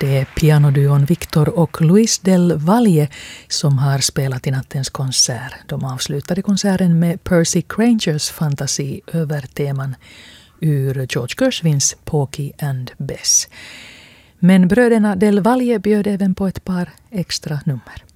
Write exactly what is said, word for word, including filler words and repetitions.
Det är pianoduon Victor och Luis del Valle som har spelat i nattens konsert. De avslutade konserten med Percy Grangers fantasi över teman ur George Gershwins Porgy and Bess. Men bröderna del Valle bjöd även på ett par extra nummer.